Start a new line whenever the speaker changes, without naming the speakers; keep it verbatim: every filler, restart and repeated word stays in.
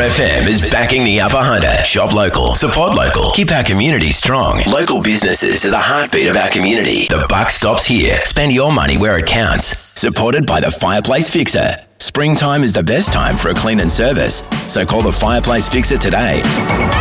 F M is backing the Upper Hunter. Shop local, support local, keep our community strong. Local businesses are the heartbeat of our community. The buck stops here. Spend your money where it counts. Supported by the Fireplace Fixer. Springtime is the best time for a clean and service, so call the Fireplace Fixer today.